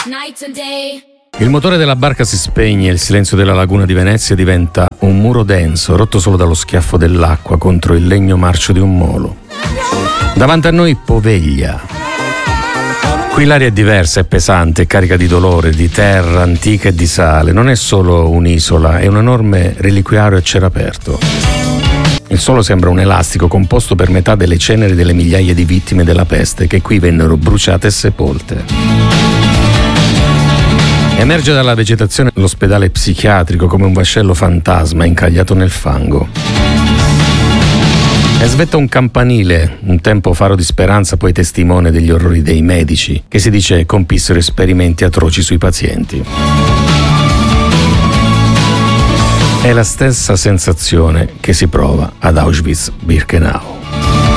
Il motore della barca si spegne e il silenzio della laguna di Venezia diventa un muro denso, rotto solo dallo schiaffo dell'acqua contro il legno marcio di un molo. Davanti a noi Poveglia. Qui l'aria è diversa, è pesante, è carica di dolore, di terra antica e di sale. Non è solo un'isola, è un enorme reliquiario a cielo aperto. Il suolo sembra un elastico composto per metà delle ceneri delle migliaia di vittime della peste che qui vennero bruciate e sepolte. Emerge dalla vegetazione l'ospedale psichiatrico come un vascello fantasma incagliato nel fango. E svetta un campanile, un tempo faro di speranza, poi testimone degli orrori dei medici, che si dice compissero esperimenti atroci sui pazienti. È la stessa sensazione che si prova ad Auschwitz-Birkenau.